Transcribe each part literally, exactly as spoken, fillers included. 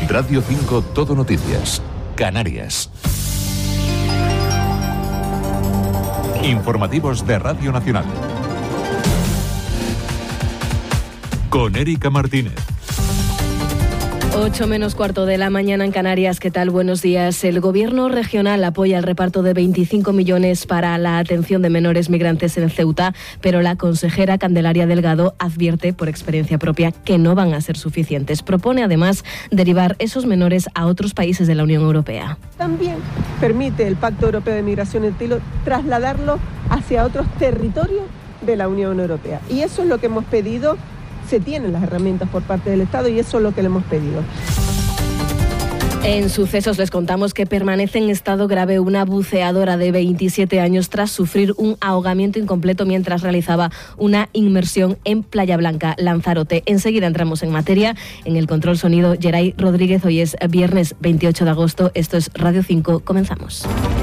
Radio cinco Todo Noticias, Canarias. Informativos de Radio Nacional. Con Erika Martínez. Ocho menos cuarto de la mañana en Canarias. ¿Qué tal? Buenos días. El Gobierno regional apoya el reparto de veinticinco millones para la atención de menores migrantes en Ceuta, pero la consejera Candelaria Delgado advierte por experiencia propia que no van a ser suficientes. Propone además derivar esos menores a otros países de la Unión Europea. También permite el Pacto Europeo de Migración y Asilo trasladarlo hacia otros territorios de la Unión Europea. Y eso es lo que hemos pedido. Se tienen las herramientas por parte del Estado y eso es lo que le hemos pedido. En sucesos les contamos que permanece en estado grave una buceadora de veintisiete años tras sufrir un ahogamiento incompleto mientras realizaba una inmersión en Playa Blanca, Lanzarote. Enseguida entramos en materia. En el control sonido, Geray Rodríguez. Hoy es viernes veintiocho de agosto. Esto es Radio cinco. Comenzamos.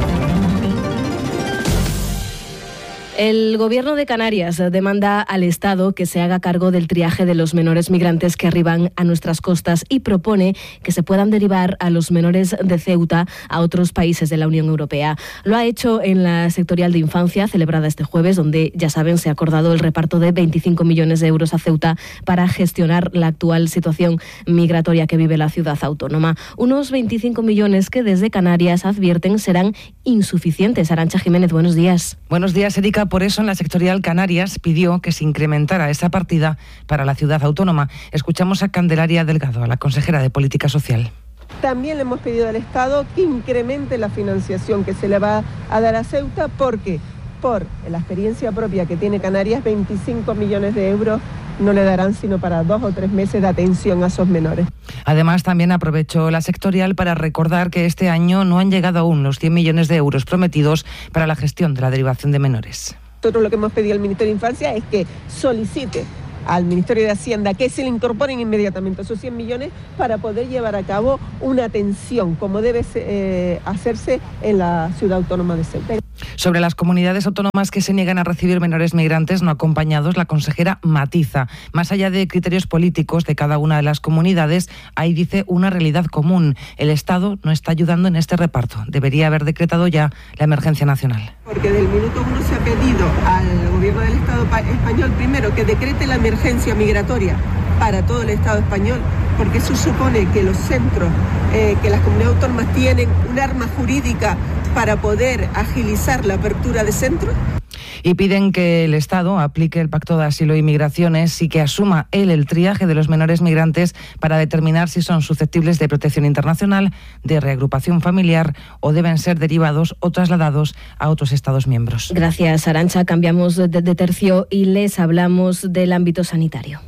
El Gobierno de Canarias demanda al Estado que se haga cargo del triaje de los menores migrantes que arriban a nuestras costas y propone que se puedan derivar a los menores de Ceuta a otros países de la Unión Europea. Lo ha hecho en la sectorial de infancia celebrada este jueves, donde, ya saben, se ha acordado el reparto de veinticinco millones de euros a Ceuta para gestionar la actual situación migratoria que vive la ciudad autónoma. Unos veinticinco millones que desde Canarias advierten serán insuficientes. Arantxa Jiménez, buenos días. Buenos días, Erika. Por eso en la sectorial Canarias pidió que se incrementara esa partida para la ciudad autónoma. Escuchamos a Candelaria Delgado, a la consejera de Política Social. También le hemos pedido al Estado que incremente la financiación que se le va a dar a Ceuta, porque por la experiencia propia que tiene Canarias, veinticinco millones de euros no le darán sino para dos o tres meses de atención a esos menores. Además, también aprovechó la sectorial para recordar que este año no han llegado aún los cien millones de euros prometidos para la gestión de la derivación de menores. Nosotros lo que hemos pedido al Ministerio de Infancia es que solicite al Ministerio de Hacienda que se le incorporen inmediatamente esos cien millones para poder llevar a cabo una atención como debe eh, hacerse en la ciudad autónoma de Ceuta. Sobre las comunidades autónomas que se niegan a recibir menores migrantes no acompañados, la consejera matiza. Más allá de criterios políticos de cada una de las comunidades, hay, dice, una realidad común. El Estado no está ayudando en este reparto. Debería haber decretado ya la emergencia nacional. Porque del minuto uno se ha pedido al Gobierno del Estado español, primero, que decrete la emergencia migratoria para todo el Estado español, porque eso supone que los centros, eh, que las comunidades autónomas tienen un arma jurídica para poder agilizar la apertura de centros. Y piden que el Estado aplique el Pacto de Asilo y Migraciones y que asuma él el triaje de los menores migrantes para determinar si son susceptibles de protección internacional, de reagrupación familiar o deben ser derivados o trasladados a otros Estados miembros. Gracias, Arantxa. Cambiamos de, de tercio y les hablamos del ámbito sanitario.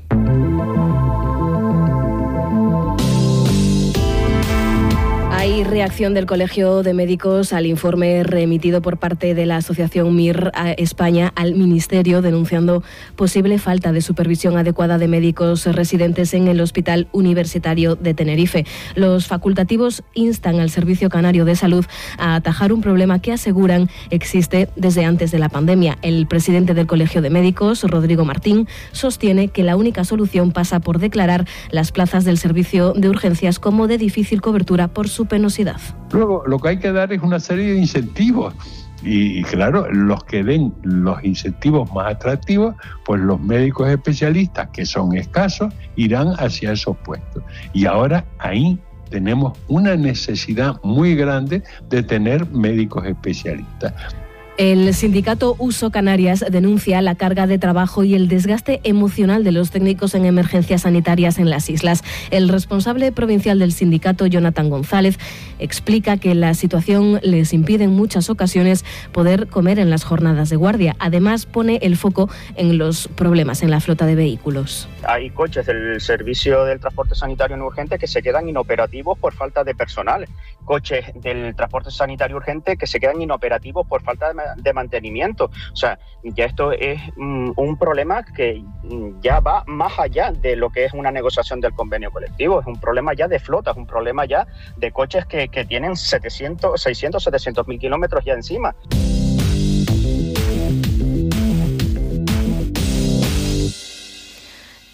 Hay reacción del Colegio de Médicos al informe remitido por parte de la Asociación M I R a España al Ministerio, denunciando posible falta de supervisión adecuada de médicos residentes en el Hospital Universitario de Tenerife. Los facultativos instan al Servicio Canario de Salud a atajar un problema que aseguran existe desde antes de la pandemia. El presidente del Colegio de Médicos, Rodrigo Martín, sostiene que la única solución pasa por declarar las plazas del servicio de urgencias como de difícil cobertura por su penosidad. Luego, lo que hay que dar es una serie de incentivos y, y claro, los que den los incentivos más atractivos, pues los médicos especialistas, que son escasos, irán hacia esos puestos. Y ahora ahí tenemos una necesidad muy grande de tener médicos especialistas. El sindicato Uso Canarias denuncia la carga de trabajo y el desgaste emocional de los técnicos en emergencias sanitarias en las islas. El responsable provincial del sindicato, Jonathan González, explica que la situación les impide en muchas ocasiones poder comer en las jornadas de guardia. Además, pone el foco en los problemas en la flota de vehículos. Hay coches del servicio del transporte sanitario no urgente que se quedan inoperativos por falta de personal. Coches del transporte sanitario urgente que se quedan inoperativos por falta de de mantenimiento. O sea, ya esto es um, un problema que um, ya va más allá de lo que es una negociación del convenio colectivo. Es un problema ya de flota, es un problema ya de coches que, que tienen setecientos, seiscientos, setecientos mil kilómetros ya encima.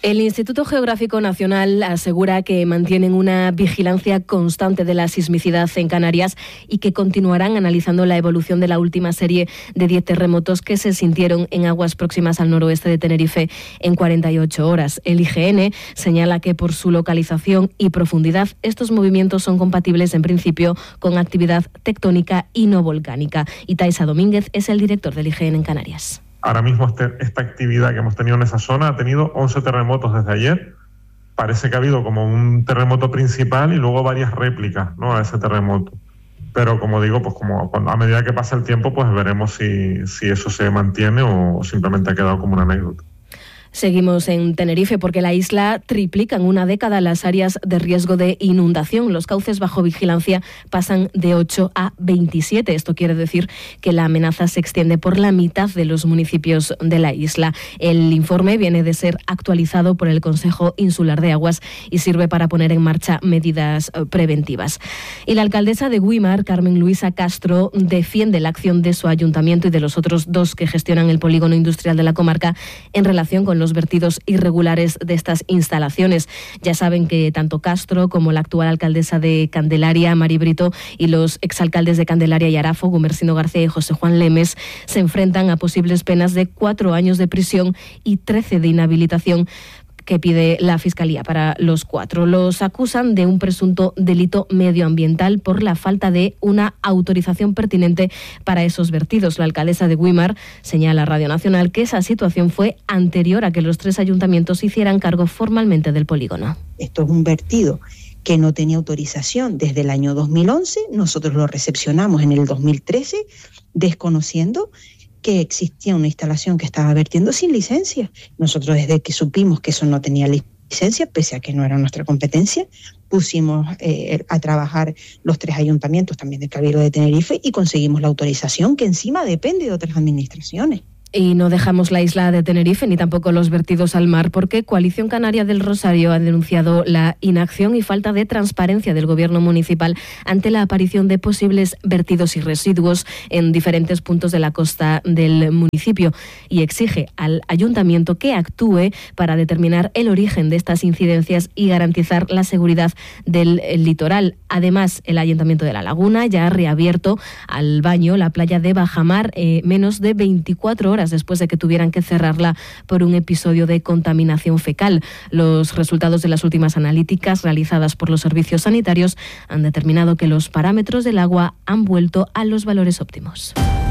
El Instituto Geográfico Nacional asegura que mantienen una vigilancia constante de la sismicidad en Canarias y que continuarán analizando la evolución de la última serie de diez terremotos que se sintieron en aguas próximas al noroeste de Tenerife en cuarenta y ocho horas. El I G N señala que por su localización y profundidad estos movimientos son compatibles en principio con actividad tectónica y no volcánica. Y Taisa Domínguez es el director del I G N en Canarias. Ahora mismo este, esta actividad que hemos tenido en esa zona ha tenido once terremotos desde ayer. Parece que ha habido como un terremoto principal y luego varias réplicas, ¿no?, a ese terremoto. Pero como digo, pues como cuando, a medida que pasa el tiempo, pues veremos si, si eso se mantiene o simplemente ha quedado como una anécdota. Seguimos en Tenerife porque la isla triplica en una década las áreas de riesgo de inundación. Los cauces bajo vigilancia pasan de ocho a veintisiete. Esto quiere decir que la amenaza se extiende por la mitad de los municipios de la isla. El informe viene de ser actualizado por el Consejo Insular de Aguas y sirve para poner en marcha medidas preventivas. Y la alcaldesa de Güímar, Carmen Luisa Castro, defiende la acción de su ayuntamiento y de los otros dos que gestionan el polígono industrial de la comarca en relación con los los vertidos irregulares de estas instalaciones. Ya saben que tanto Castro como la actual alcaldesa de Candelaria, Mari Brito, y los exalcaldes de Candelaria y Arafo, Gumersindo García y José Juan Lemes, se enfrentan a posibles penas de cuatro años de prisión y trece de inhabilitación que pide la Fiscalía para los cuatro. Los acusan de un presunto delito medioambiental por la falta de una autorización pertinente para esos vertidos. La alcaldesa de Güímar señala a Radio Nacional que esa situación fue anterior a que los tres ayuntamientos hicieran cargo formalmente del polígono. Esto es un vertido que no tenía autorización desde el año dos mil once. Nosotros lo recepcionamos en el dos mil trece, desconociendo que existía una instalación que estaba vertiendo sin licencia. Nosotros, desde que supimos que eso no tenía licencia, pese a que no era nuestra competencia, pusimos eh, a trabajar los tres ayuntamientos también de Cabildo de Tenerife y conseguimos la autorización, que encima depende de otras administraciones. Y no dejamos la isla de Tenerife ni tampoco los vertidos al mar, porque Coalición Canaria del Rosario ha denunciado la inacción y falta de transparencia del gobierno municipal ante la aparición de posibles vertidos y residuos en diferentes puntos de la costa del municipio, y exige al ayuntamiento que actúe para determinar el origen de estas incidencias y garantizar la seguridad del litoral. Además, el Ayuntamiento de La Laguna ya ha reabierto al baño la playa de Bajamar eh, menos de veinticuatro horas después de que tuvieran que cerrarla por un episodio de contaminación fecal. Los resultados de las últimas analíticas realizadas por los servicios sanitarios han determinado que los parámetros del agua han vuelto a los valores óptimos.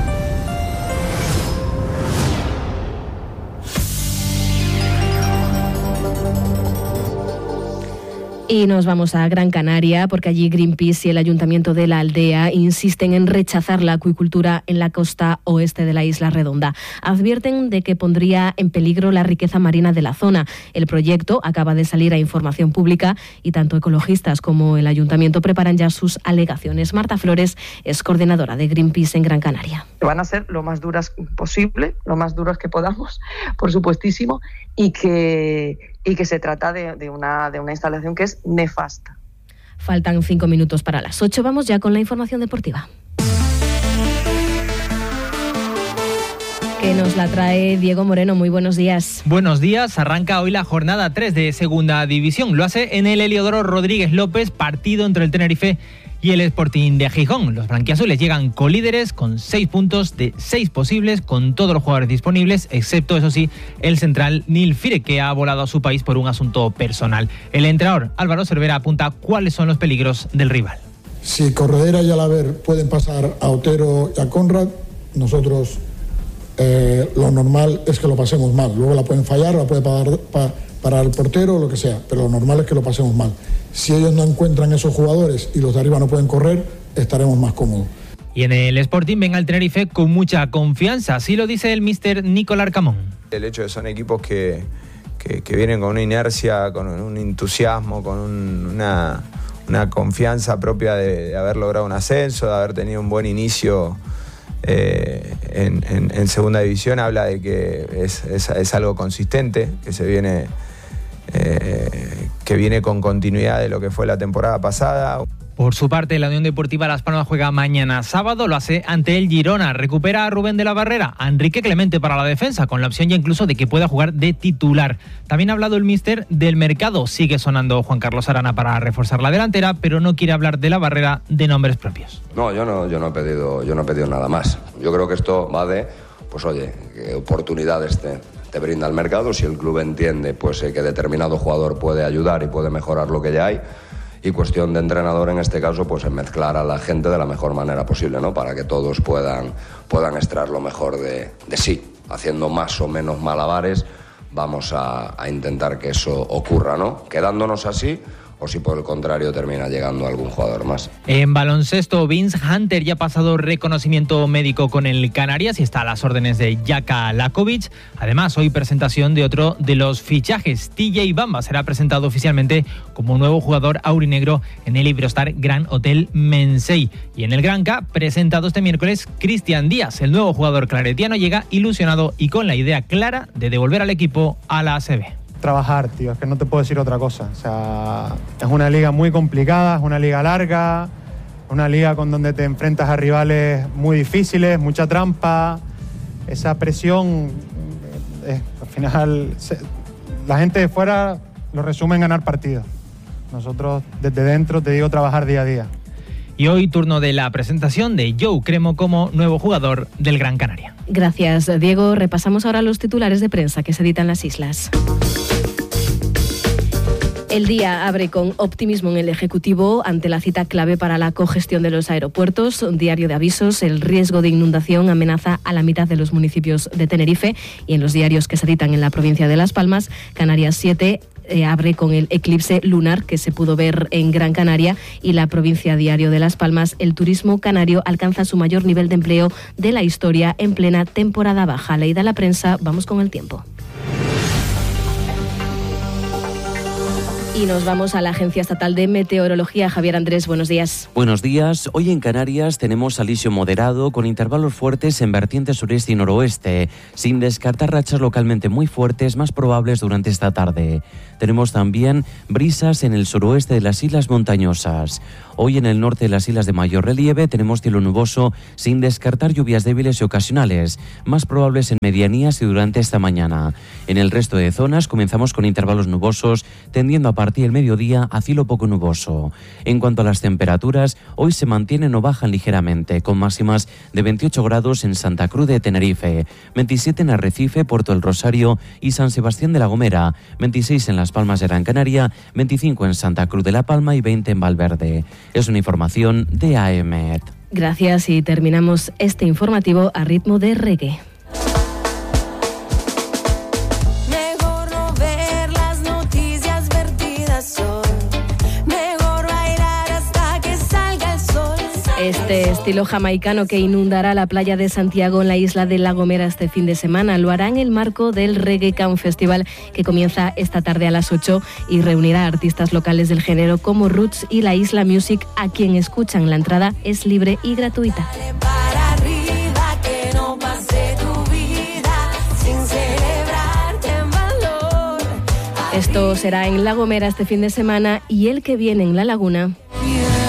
Y nos vamos a Gran Canaria porque allí Greenpeace y el Ayuntamiento de la Aldea insisten en rechazar la acuicultura en la costa oeste de la Isla Redonda. Advierten de que pondría en peligro la riqueza marina de la zona. El proyecto acaba de salir a información pública y tanto ecologistas como el Ayuntamiento preparan ya sus alegaciones. Marta Flores es coordinadora de Greenpeace en Gran Canaria. Van a ser lo más duras posible, lo más duras que podamos, por supuestísimo, y que... y que se trata de, de, una, de una instalación que es nefasta. Faltan cinco minutos para las ocho. Vamos ya con la información deportiva, que nos la trae Diego Moreno. Muy buenos días. Buenos días. Arranca hoy la jornada tres de Segunda División. Lo hace en el Heliodoro Rodríguez López, partido entre el Tenerife y el Sporting de Gijón. Los blanquiazules llegan colíderes con seis puntos de seis posibles, con todos los jugadores disponibles, excepto, eso sí, el central Nil Fire, que ha volado a su país por un asunto personal. El entrenador Álvaro Cervera apunta cuáles son los peligros del rival. Si Corredera y Alaver pueden pasar a Otero y a Conrad, nosotros eh, lo normal es que lo pasemos mal. Luego la pueden fallar, la puede parar, pa, parar el portero o lo que sea, pero lo normal es que lo pasemos mal. Si ellos no encuentran esos jugadores y los de arriba no pueden correr, estaremos más cómodos. Y en el Sporting ven al Tenerife con mucha confianza, así lo dice el míster Nicolás Arcamón. El hecho de que son equipos que, que, que vienen con una inercia, con un entusiasmo, con un, una, una confianza propia de, de haber logrado un ascenso, de haber tenido un buen inicio eh, en, en, en Segunda División, habla de que es, es, es algo consistente, que se viene... Eh, que viene con continuidad de lo que fue la temporada pasada. Por su parte, la Unión Deportiva Las Palmas juega mañana sábado, lo hace ante el Girona. Recupera a Rubén de la Barrera, a Enrique Clemente para la defensa, con la opción ya incluso de que pueda jugar de titular. También ha hablado el míster del mercado. Sigue sonando Juan Carlos Arana para reforzar la delantera, pero no quiere hablar de la Barrera de nombres propios. No, yo no, yo no he pedido, yo no he pedido nada más. Yo creo que esto va de, pues oye, qué oportunidades te, te brinda el mercado. Si el club entiende, pues eh, que determinado jugador puede ayudar y puede mejorar lo que ya hay. Y cuestión de entrenador en este caso, pues es mezclar a la gente de la mejor manera posible, ¿no? Para que todos puedan, puedan extraer lo mejor de, de sí. Haciendo más o menos malabares, vamos a, a intentar que eso ocurra, ¿no? Quedándonos así, o si por el contrario termina llegando algún jugador más. En baloncesto, Vince Hunter ya ha pasado reconocimiento médico con el Canarias y está a las órdenes de Jaka Lakovic. Además, hoy presentación de otro de los fichajes. T J Bamba será presentado oficialmente como nuevo jugador aurinegro en el Iberostar Gran Hotel Mensei. Y en el Granca, presentado este miércoles, Cristian Díaz, el nuevo jugador claretiano, llega ilusionado y con la idea clara de devolver al equipo a la A C B. Trabajar, tío, es que no te puedo decir otra cosa. O sea, es una liga muy complicada, es una liga larga, una liga con donde te enfrentas a rivales muy difíciles, mucha trampa, esa presión, eh, al final se, la gente de fuera lo resume en ganar partidos. Nosotros desde dentro, te digo, trabajar día a día. Y hoy turno de la presentación de Joe Cremo como nuevo jugador del Gran Canaria. Gracias, Diego. Repasamos ahora los titulares de prensa que se editan en las islas. El día abre con optimismo en el Ejecutivo ante la cita clave para la cogestión de los aeropuertos. Un diario de avisos, el riesgo de inundación amenaza a la mitad de los municipios de Tenerife, y en los diarios que se editan en la provincia de Las Palmas, Canarias siete eh, abre con el eclipse lunar que se pudo ver en Gran Canaria, y la provincia Diario de Las Palmas, el turismo canario alcanza su mayor nivel de empleo de la historia en plena temporada baja. Leída la prensa, vamos con el tiempo. Y nos vamos a la Agencia Estatal de Meteorología. Javier Andrés, buenos días. Buenos días. Hoy en Canarias tenemos alisio moderado con intervalos fuertes en vertientes sureste y noroeste, sin descartar rachas localmente muy fuertes más probables durante esta tarde. Tenemos también brisas en el suroeste de las islas montañosas. Hoy en el norte de las islas de mayor relieve tenemos cielo nuboso, sin descartar lluvias débiles y ocasionales, más probables en medianías y durante esta mañana. En el resto de zonas comenzamos con intervalos nubosos, tendiendo a partir del mediodía a cielo poco nuboso. En cuanto a las temperaturas, hoy se mantienen o bajan ligeramente, con máximas de veintiocho grados en Santa Cruz de Tenerife, veintisiete en Arrecife, Puerto del Rosario y San Sebastián de la Gomera, veintiséis en Las Palmas de Gran Canaria, veinticinco en Santa Cruz de la Palma y veinte en Valverde. Es una información de A E M E T. Gracias, y terminamos este informativo a ritmo de reggae. Este estilo jamaicano que inundará la playa de Santiago en la isla de La Gomera este fin de semana lo hará en el marco del Reggae Camp Festival, que comienza esta tarde a las ocho y reunirá a artistas locales del género como Roots y la Isla Music, a quien escuchan. La entrada es libre y gratuita. Esto será en La Gomera este fin de semana, y el que viene en La Laguna